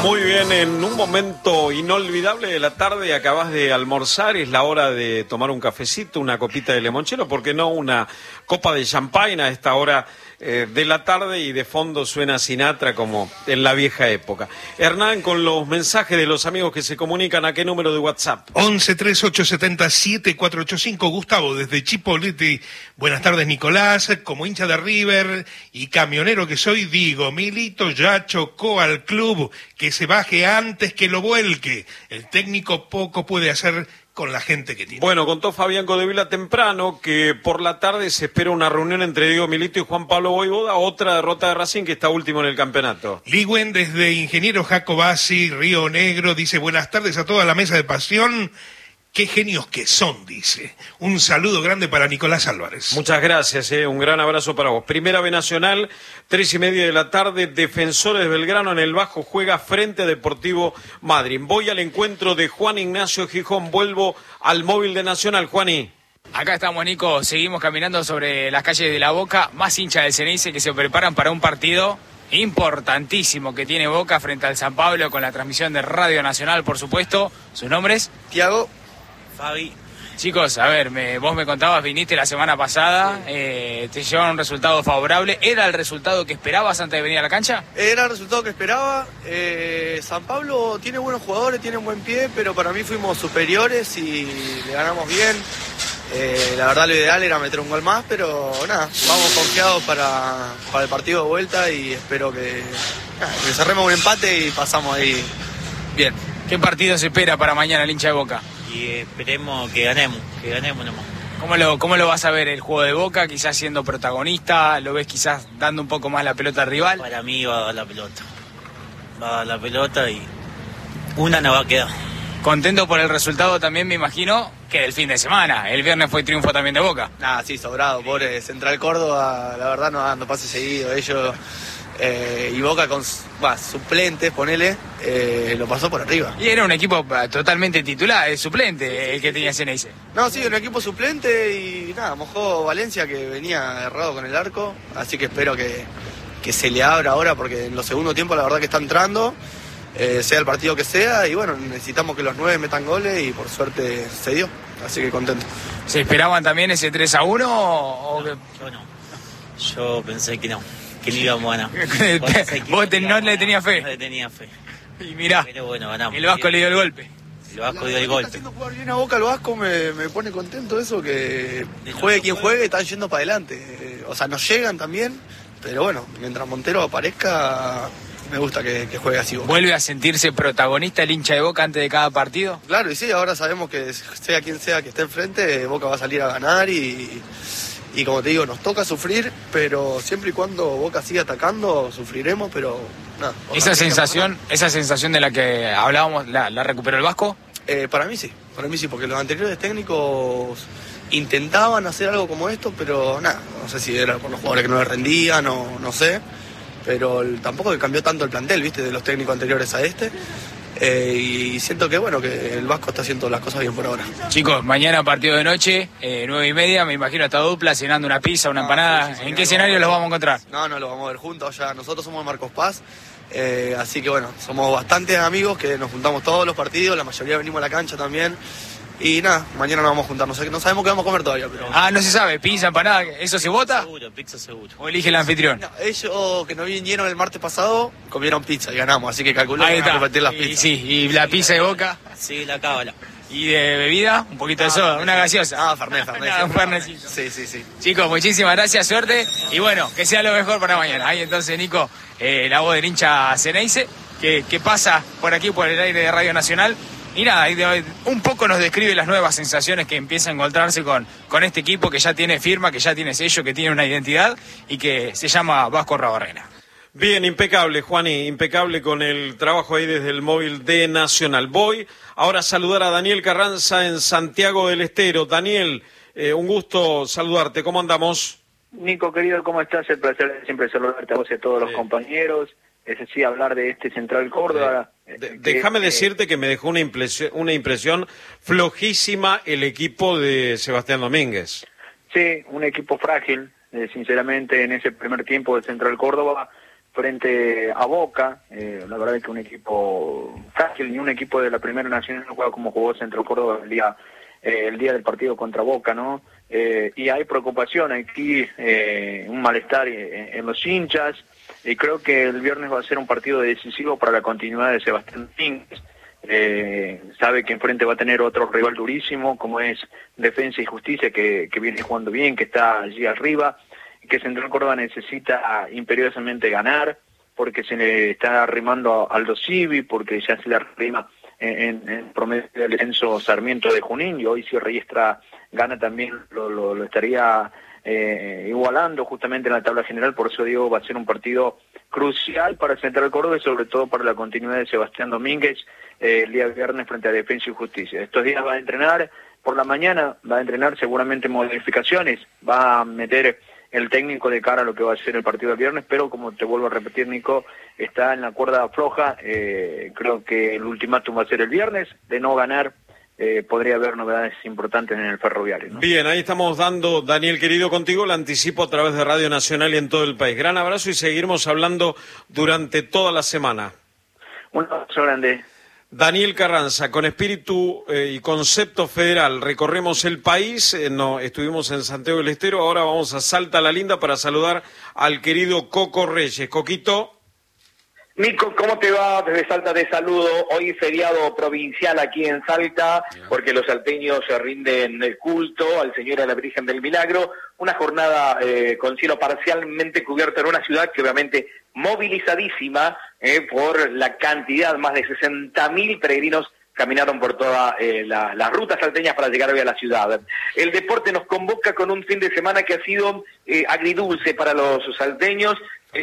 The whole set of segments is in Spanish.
Muy bien, en un momento inolvidable de la tarde acabas de almorzar, es la hora de tomar un cafecito, una copita de limonchelo, ¿por qué no una copa de champagne a esta hora de la tarde? Y de fondo suena Sinatra como en la vieja época. Hernán, con los mensajes de los amigos que se comunican, ¿a qué número de WhatsApp? 11-3870-7485, Gustavo, desde Chipoleti. Buenas tardes, Nicolás. Como hincha de River y camionero que soy, digo, Milito ya chocó al club, que se baje antes que lo vuelque. El técnico poco puede hacer con la gente que tiene. Bueno, contó Fabián Codevila temprano que por la tarde se espera una reunión entre Diego Milito y Juan Pablo Vojvoda, otra derrota de Racing que está último en el campeonato. Ligüen desde Ingeniero Jacobasi, Río Negro, dice buenas tardes a toda la mesa de pasión. Qué genios que son, dice. Un saludo grande para Nicolás Álvarez. Muchas gracias, un gran abrazo para vos. Primera B Nacional, 3:30 de la tarde, Defensores de Belgrano en el Bajo juega frente a Deportivo Madryn. Voy al encuentro de Juan Ignacio Gijón, vuelvo al móvil de Nacional. Juani. Acá estamos, Nico, seguimos caminando sobre las calles de La Boca, más hinchas del Ceneice que se preparan para un partido importantísimo que tiene Boca frente al San Pablo, con la transmisión de Radio Nacional, por supuesto. ¿Sus nombres? Tiago. Fabi. Chicos, a ver, vos me contabas, viniste la semana pasada, te llevaron un resultado favorable. ¿Era el resultado que esperabas antes de venir a la cancha? Era el resultado que esperaba. San Pablo tiene buenos jugadores, tiene un buen pie, pero para mí fuimos superiores y le ganamos bien. La verdad lo ideal era meter un gol más, pero nada, vamos confiados para el partido de vuelta y espero que cerremos un empate y pasamos ahí bien. ¿Qué partido se espera para mañana el hincha de Boca? Y esperemos que ganemos nomás. ¿Cómo lo vas a ver el juego de Boca? Quizás siendo protagonista, ¿lo ves quizás dando un poco más la pelota al rival? Para mí va a dar la pelota. Va a dar la pelota y una no va a quedar. Contento por el resultado también, me imagino, que del fin de semana. El viernes fue triunfo también de Boca. Sí, sobrado, pobre Central Córdoba, la verdad no pase seguido. Ellos y Boca con suplentes, ponele, lo pasó por arriba. Y era un equipo totalmente titular, suplente, el que tenía Ceneice. Sí, un equipo suplente y mojó Valencia, que venía errado con el arco, así que espero que se le abra ahora, porque en los segundos tiempos la verdad que está entrando, sea el partido que sea, y bueno, necesitamos que los 9 metan goles y por suerte se dio, así que contento. ¿Se esperaban también ese 3-1 o...? Yo no. Yo pensé que no íbamos a ganar. ¿Vos no le tenías fe? No le tenía fe. Y mirá, pero bueno, ganamos. El Vasco le dio el golpe. El Vasco dio el golpe. Está haciendo jugar bien a Boca el Vasco, me pone contento eso, que juegue quien juegue, están yendo para adelante. Nos llegan también, pero bueno, mientras Montero aparezca, me gusta que juegue así Boca. ¿Vuelve a sentirse protagonista el hincha de Boca antes de cada partido? Claro, y sí, ahora sabemos que sea quien sea que esté enfrente, Boca va a salir a ganar y como te digo, nos toca sufrir, pero siempre y cuando Boca siga atacando, sufriremos, pero nada. ¿Esa sensación de la que hablábamos, la recuperó el Vasco? Para mí sí, porque los anteriores técnicos intentaban hacer algo como esto, pero nada, no sé si era por los jugadores que no les rendían, no sé, pero tampoco cambió tanto el plantel, viste, de los técnicos anteriores a este. Y siento que que el Vasco está haciendo las cosas bien por ahora. Chicos, mañana partido de noche, 9:30, me imagino esta dupla cenando una pizza, una empanada. Sí, ¿En qué escenario los vamos a encontrar? No, lo vamos a ver juntos ya. Nosotros somos Marcos Paz, así que somos bastantes amigos que nos juntamos todos los partidos, la mayoría venimos a la cancha también. Y nada, mañana nos vamos a juntar, no sabemos qué vamos a comer todavía, pero... no se sabe, pizza, empanada, ¿eso se vota? Seguro, pizza seguro. ¿O elige el anfitrión? Ellos que nos vinieron el martes pasado, comieron pizza y ganamos, así que calculamos que van a repartir las pizzas. ¿Y la pizza de Boca? Sí, la cábala. ¿Y de bebida? Un poquito de soda, una gaseosa. Fernet. Un fernecito. Sí. Chicos, muchísimas gracias, suerte, y bueno, que sea lo mejor para mañana. Ahí entonces, Nico, la voz del hincha Ceneice, que pasa por aquí, por el aire de Radio Nacional. Y nada, un poco nos describe las nuevas sensaciones que empieza a encontrarse con este equipo que ya tiene firma, que ya tiene sello, que tiene una identidad y que se llama Vasco Arrabarrena. Bien, impecable, Juani, impecable con el trabajo ahí desde el móvil de Nacional. Voy ahora a saludar a Daniel Carranza en Santiago del Estero. Daniel, un gusto saludarte, ¿cómo andamos? Nico, querido, ¿cómo estás? El placer de siempre saludarte a vos y a todos los compañeros. Es decir, hablar de este Central Córdoba. Déjame decirte que me dejó una impresión flojísima el equipo de Sebastián Domínguez. Sí, un equipo frágil, sinceramente, en ese primer tiempo de Central Córdoba. frente a Boca. La verdad es que un equipo frágil, ni un equipo de la Primera Nacional no juega como jugó Central Córdoba el día del partido contra Boca, ¿no? Y hay preocupación aquí, un malestar en los hinchas, y creo que el viernes va a ser un partido decisivo para la continuidad de Sebastián Domínguez. Sabe que enfrente va a tener otro rival durísimo, como es Defensa y Justicia, que viene jugando bien, que está allí arriba, que Central Córdoba necesita imperiosamente ganar, porque se le está arrimando a Aldo Civi, porque ya se le arrima en promedio del descenso Sarmiento de Junín, y hoy si Riestra gana también lo estaría igualando justamente en la tabla general. Por eso digo, va a ser un partido crucial para Central Córdoba y sobre todo para la continuidad de Sebastián Domínguez el día viernes frente a Defensa y Justicia. Estos días va a entrenar, por la mañana va a entrenar seguramente modificaciones, va a meter el técnico de cara a lo que va a ser el partido del viernes, pero como te vuelvo a repetir, Nico, está en la cuerda floja. Creo que el ultimátum va a ser el viernes. De no ganar, podría haber novedades importantes en el Ferroviario, ¿no? Bien, ahí estamos dando, Daniel querido, contigo, lo anticipo a través de Radio Nacional y en todo el país. Gran abrazo y seguiremos hablando durante toda la semana. Un abrazo grande. Daniel Carranza, con espíritu y concepto federal, recorremos el país, estuvimos en Santiago del Estero, ahora vamos a Salta la Linda para saludar al querido Coco Reyes. Coquito. Nico, ¿cómo te va? Desde Salta te saludo. Hoy feriado provincial aquí en Salta, porque los salteños se rinden el culto al Señor de la Virgen del Milagro. Una jornada con cielo parcialmente cubierto en una ciudad que obviamente movilizadísima por la cantidad, más de 60.000 peregrinos caminaron por todas las rutas salteñas para llegar hoy a la ciudad. El deporte nos convoca con un fin de semana que ha sido agridulce para los salteños.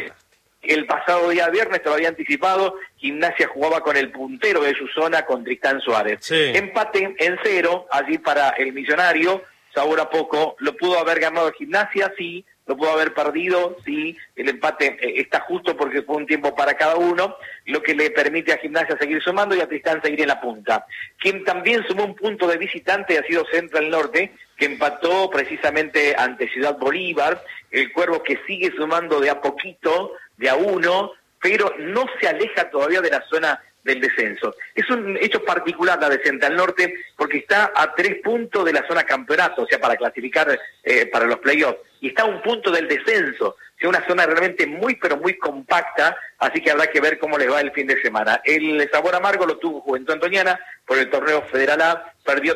El pasado día viernes, te lo había anticipado, Gimnasia jugaba con el puntero de su zona, con Tristán Suárez. Sí. Empate en 0, allí para el Millonario, sabor a poco. ¿Lo pudo haber ganado Gimnasia? Sí. ¿Lo pudo haber perdido? Sí. El empate está justo porque fue un tiempo para cada uno, lo que le permite a Gimnasia seguir sumando y a Tristán seguir en la punta. Quien también sumó un punto de visitante ha sido Central Norte, que empató precisamente ante Ciudad Bolívar. El Cuervo que sigue sumando de a poquito, de a uno, pero no se aleja todavía de la zona del descenso. Es un hecho particular la de Central Norte, porque está a 3 puntos de la zona campeonato, o sea, para clasificar para los playoffs, y está a 1 punto del descenso, o sea, una zona realmente muy, pero muy compacta, así que habrá que ver cómo les va el fin de semana. El sabor amargo lo tuvo Juventud Antoniana por el torneo Federal A, perdió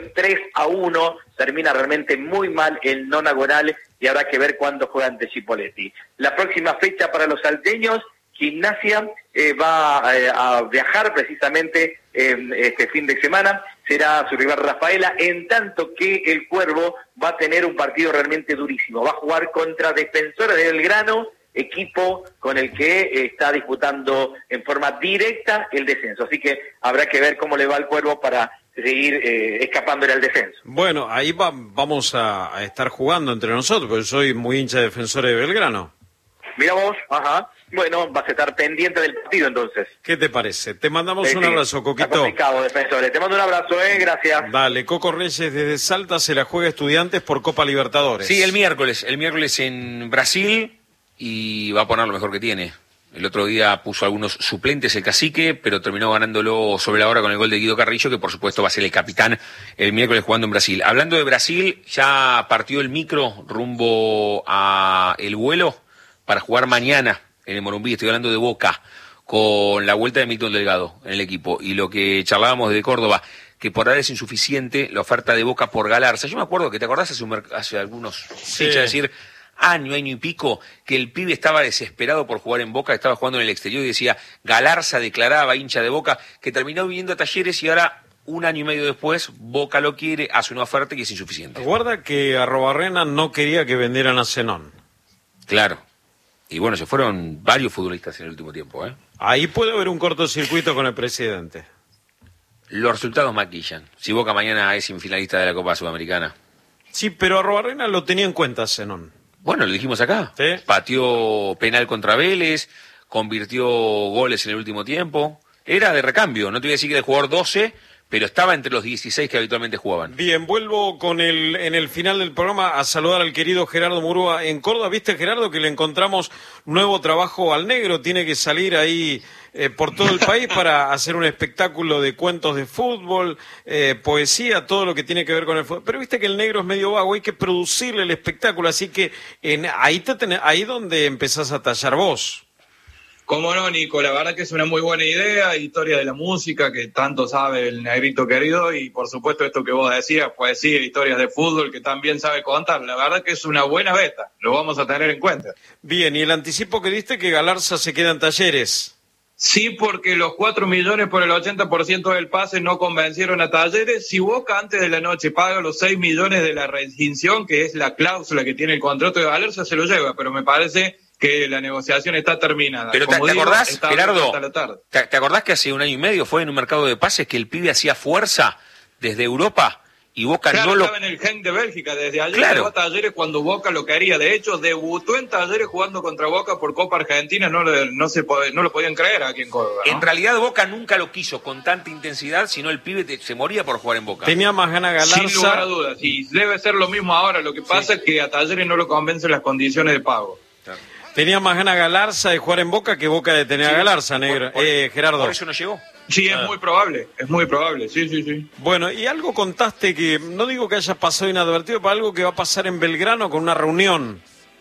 3-1, termina realmente muy mal el nonagonal, y habrá que ver cuándo juega ante Chipoleti. La próxima fecha para los salteños, Gimnasia va a viajar precisamente este fin de semana, será su rival Rafaela, en tanto que el Cuervo va a tener un partido realmente durísimo, va a jugar contra Defensores de Belgrano, equipo con el que está disputando en forma directa el descenso, así que habrá que ver cómo le va al Cuervo para seguir escapándole al descenso. Bueno, ahí vamos a estar jugando entre nosotros, porque soy muy hincha de Defensores de Belgrano. Mira vos, ajá. Bueno, vas a estar pendiente del partido entonces. ¿Qué te parece? Te mandamos un abrazo, Coquito. Está complicado, Defensores. Te mando un abrazo, gracias. Dale, Coco Reyes desde Salta se la juega Estudiantes por Copa Libertadores. Sí, el miércoles en Brasil, y va a poner lo mejor que tiene. El otro día puso algunos suplentes el Cacique, pero terminó ganándolo sobre la hora con el gol de Guido Carrillo, que por supuesto va a ser el capitán el miércoles jugando en Brasil. Hablando de Brasil, ya partió el micro rumbo a el vuelo para jugar mañana en el Morumbí. Estoy hablando de Boca, con la vuelta de Milton Delgado en el equipo. Y lo que charlábamos de Córdoba, que por ahora es insuficiente la oferta de Boca por Galarza. Yo me acuerdo que, ¿te acordás hace algunos fechas, decir, año y pico, que el pibe estaba desesperado por jugar en Boca, estaba jugando en el exterior y decía, Galarza declaraba hincha de Boca, que terminó viniendo a Talleres y ahora, 1 año y medio después, Boca lo quiere, hace una oferta que es insuficiente. Guarda que Arrobarrena no quería que vendieran a Zenón. Claro. Y bueno, se fueron varios futbolistas en el último tiempo, Ahí puede haber un cortocircuito con el presidente. Los resultados maquillan. Si Boca mañana es semifinalista de la Copa Sudamericana. Sí, pero Arrobarrena lo tenía en cuenta, Zenón. Bueno, lo dijimos acá. ¿Sí? Pateó penal contra Vélez, convirtió goles en el último tiempo. Era de recambio, no te voy a decir que de jugador 12, pero estaba entre los 16 que habitualmente jugaban. Bien, vuelvo en el final del programa a saludar al querido Gerardo Murúa en Córdoba. ¿Viste, Gerardo, que le encontramos nuevo trabajo al negro? Tiene que salir ahí por todo el país para hacer un espectáculo de cuentos de fútbol, poesía, todo lo que tiene que ver con el fútbol. Pero viste que el negro es medio vago, hay que producirle el espectáculo, así que ahí donde empezás a tallar vos. Cómo no, Nico, la verdad que es una muy buena idea, historia de la música, que tanto sabe el negrito querido, y por supuesto esto que vos decías, poesía, historias de fútbol, que también sabe contar. La verdad que es una buena beta, lo vamos a tener en cuenta. Bien, y el anticipo que diste que Galarza se queda en Talleres. Sí, porque los 4 millones por el 80% del pase no convencieron a Talleres. Si Boca antes de la noche paga los 6 millones de la rescisión, que es la cláusula que tiene el contrato de Galarza, se lo lleva, pero me parece que la negociación está terminada. Pero ¿te acordás, Gerardo? ¿Te acordás que hace un año y medio fue en un mercado de pases que el pibe hacía fuerza desde Europa y Boca no lo... Estaba en el Genk de Bélgica, desde ayer Claro. llegó a Talleres cuando Boca lo quería. De hecho, debutó en Talleres jugando contra Boca por Copa Argentina, no lo podían creer aquí en Córdoba, ¿no? En realidad Boca nunca lo quiso con tanta intensidad, sino el pibe se moría por jugar en Boca. Tenía más ganas Galarza. Sin lugar a dudas, y debe ser lo mismo ahora. Lo que pasa es que a Talleres no lo convencen las condiciones de pago. Tenía más ganas Galarza de jugar en Boca que Boca de tener a Galarza, negro. Gerardo. Por eso no llegó. Sí, es muy probable, sí. Bueno, y algo contaste que, no digo que haya pasado inadvertido, pero algo que va a pasar en Belgrano con una reunión.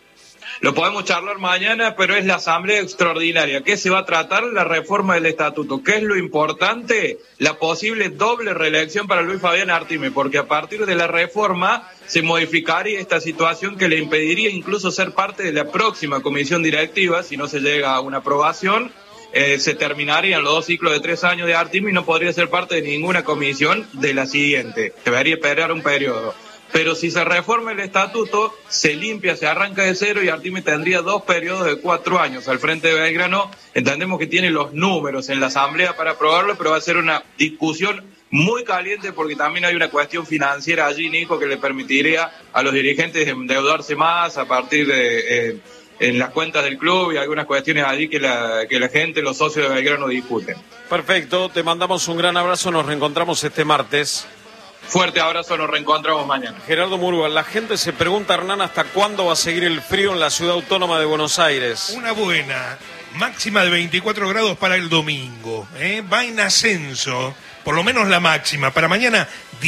Lo podemos charlar mañana, pero es la asamblea extraordinaria. ¿Qué se va a tratar? La reforma del estatuto. ¿Qué es lo importante? La posible doble reelección para Luis Fabián Artime, porque a partir de la reforma se modificaría esta situación que le impediría incluso ser parte de la próxima comisión directiva si no se llega a una aprobación. Se terminarían los 2 ciclos de 3 años de Artime y no podría ser parte de ninguna comisión de la siguiente. Debería esperar un periodo. Pero si se reforma el estatuto, se limpia, se arranca de cero y Artime tendría 2 periodos de 4 años al frente de Belgrano. Entendemos que tiene los números en la asamblea para aprobarlo, pero va a ser una discusión muy caliente porque también hay una cuestión financiera allí, Nico, que le permitiría a los dirigentes endeudarse más a partir de... en las cuentas del club y algunas cuestiones allí que la gente, los socios de Belgrano discuten. Perfecto, te mandamos un gran abrazo, nos reencontramos este martes. Fuerte abrazo, nos reencontramos mañana. Gerardo Murúa, la gente se pregunta, Hernán, ¿hasta cuándo va a seguir el frío en la ciudad autónoma de Buenos Aires? Una buena máxima de 24 grados para el domingo, va en ascenso, por lo menos la máxima, para mañana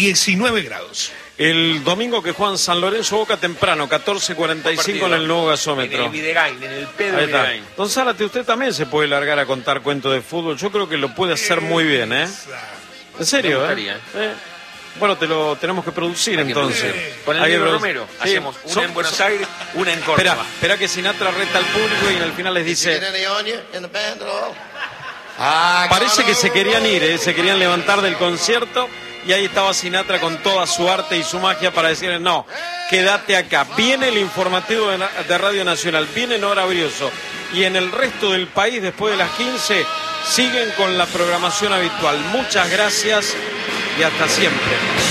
19 grados. El domingo que juegan San Lorenzo Boca temprano, 14:45 en el nuevo gasómetro. En el Videgain, en el Pedro Ahí está. Videgain. Don Zárate, usted también se puede largar a contar cuentos de fútbol. Yo creo que lo puede hacer muy bien, ¿eh? En serio, Me gustaría. Bueno, te lo tenemos que producir entonces. Con el Hay que negro produ- Romero Sí. hacemos una en Buenos Aires, una en Espera, Córdoba. espera que Sinatra reta al público y al final les dice... Parece que se querían ir, se querían levantar del concierto y ahí estaba Sinatra con toda su arte y su magia para decirles no, quédate acá. Viene el informativo de Radio Nacional, viene Nora Brioso y en el resto del país después de las 15 siguen con la programación habitual. Muchas gracias y hasta siempre.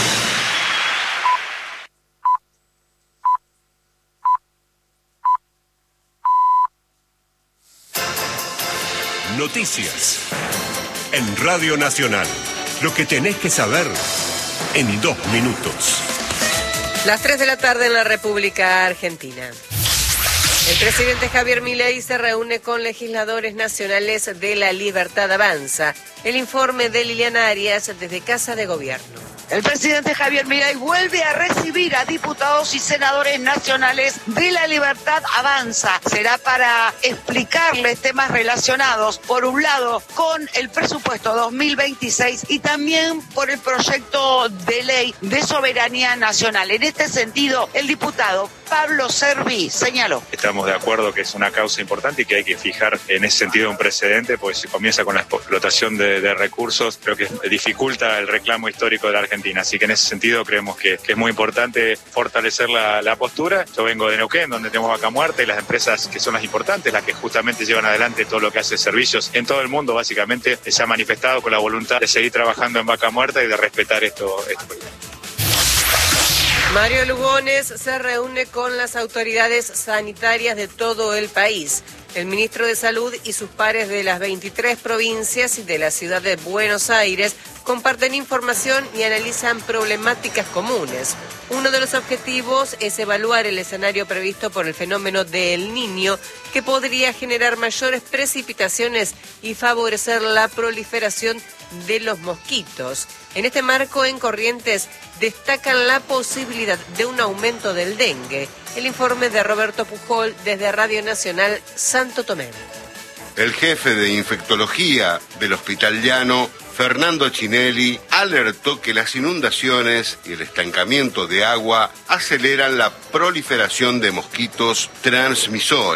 Noticias en Radio Nacional. Lo que tenés que saber en 2 minutos. Las 3 de la tarde en la República Argentina. El presidente Javier Milei se reúne con legisladores nacionales de La Libertad Avanza. El informe de Liliana Arias desde Casa de Gobierno. El presidente Javier Milei vuelve a recibir a diputados y senadores nacionales de La Libertad Avanza. Será para explicarles temas relacionados, por un lado, con el presupuesto 2026 y también por el proyecto de ley de soberanía nacional. En este sentido, el diputado Pablo Serví señaló. Estamos de acuerdo que es una causa importante y que hay que fijar en ese sentido un precedente, pues se comienza con la explotación de recursos, creo que dificulta el reclamo histórico de la Argentina. Así que en ese sentido creemos que es muy importante fortalecer la postura. Yo vengo de Neuquén, donde tenemos Vaca Muerta y las empresas que son las importantes, las que justamente llevan adelante todo lo que hace servicios en todo el mundo, básicamente se ha manifestado con la voluntad de seguir trabajando en Vaca Muerta y de respetar esto. Mario Lugones se reúne con las autoridades sanitarias de todo el país. El ministro de Salud y sus pares de las 23 provincias y de la ciudad de Buenos Aires comparten información y analizan problemáticas comunes. Uno de los objetivos es evaluar el escenario previsto por el fenómeno de El Niño, que podría generar mayores precipitaciones y favorecer la proliferación de los mosquitos. En este marco, en Corrientes, destacan la posibilidad de un aumento del dengue. El informe de Roberto Pujol desde Radio Nacional Santo Tomé. El jefe de infectología del Hospital Llano, Fernando Chinelli, alertó que las inundaciones y el estancamiento de agua aceleran la proliferación de mosquitos transmisores.